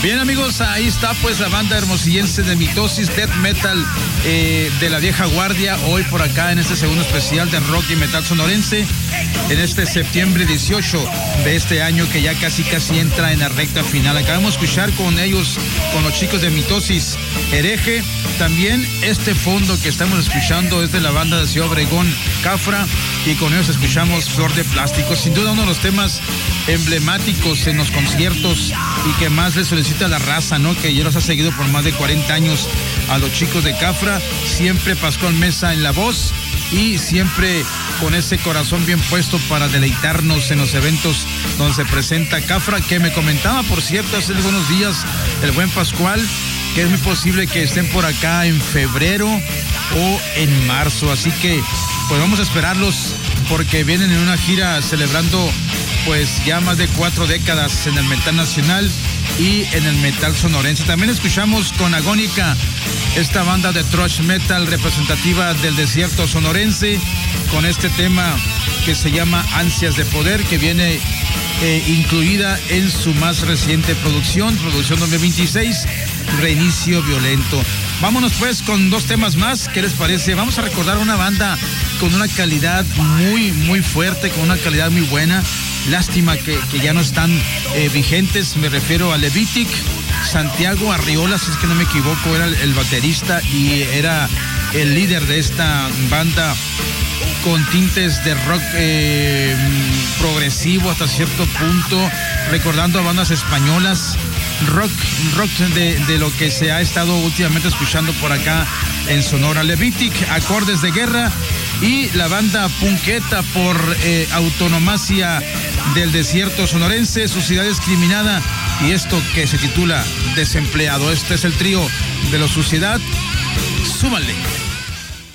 Bien, amigos, ahí está pues la banda hermosillense de Mitosis, death metal de la vieja guardia, hoy por acá en este segundo especial de rock y metal sonorense, en este septiembre 18 de este año que ya casi entra en la recta final. Acabamos de escuchar con ellos, con los chicos de Mitosis, Hereje. También este fondo que estamos escuchando es de la banda de Ciudad Obregón, Cafra, y con ellos escuchamos Flor de Plástico. Sin duda uno de los temas emblemáticos en los conciertos y que más les solicita la raza, ¿no? Que ya los ha seguido por más de 40 años a los chicos de Cafra. Siempre Pascual Mesa en la voz y siempre con ese corazón bien puesto para deleitarnos en los eventos donde se presenta Cafra, que me comentaba, por cierto, hace algunos días el buen Pascual, que es muy posible que estén por acá en febrero o en marzo. Así que pues vamos a esperarlos porque vienen en una gira celebrando pues ya más de 4 décadas en el metal nacional y en el metal sonorense. También escuchamos con Agónica, esta banda de thrash metal representativa del desierto sonorense, con este tema que se llama Ansias de Poder, que viene incluida en su más reciente producción 2026, Reinicio Violento. Vámonos pues con 2 temas más, ¿qué les parece? Vamos a recordar una banda con una calidad muy fuerte, con una calidad muy buena. Lástima que ya no están vigentes. Me refiero a Levitic. Santiago Arriola, si es que no me equivoco, era el baterista y era el líder de esta banda con tintes de rock progresivo hasta cierto punto, recordando a bandas españolas, rock de lo que se ha estado últimamente escuchando por acá en Sonora. Levitic, Acordes de Guerra, y la banda punqueta por autonomacia del desierto sonorense, Suciedad Discriminada, y esto que se titula Desempleado. Este es el trío de la Suciedad. Súbanle.